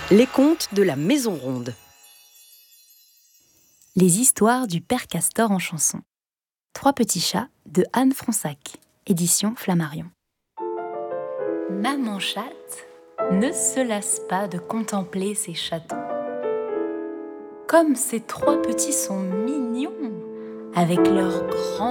Les contes de la Maison Ronde. Les histoires du Père Castor en chanson. 3 petits chats de Anne Fronsac, édition Flammarion. Maman chatte ne se lasse pas de contempler ses chatons. Comme ces 3 petits sont mignons, avec leurs grands